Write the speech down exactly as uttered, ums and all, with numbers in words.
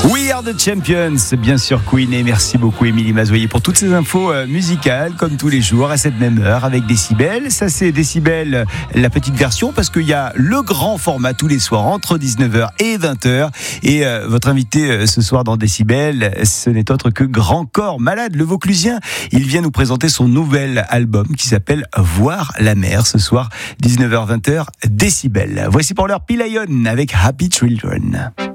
We are the champions, bien sûr Queen, et merci beaucoup Émilie Mazoyer pour toutes ces infos euh, musicales, comme tous les jours à cette même heure avec Décibel. Ça c'est Décibel, la petite version, parce qu'il y a le grand format tous les soirs entre dix-neuf heures et vingt heures. Et euh, votre invité euh, ce soir dans Décibel, ce n'est autre que Grand Corps Malade, le Vauclusien. Il vient nous présenter son nouvel album qui s'appelle Voir la mer. Ce soir, dix-neuf heures vingt heures, Décibel. Voici pour l'heure Pilayon avec Happy Children.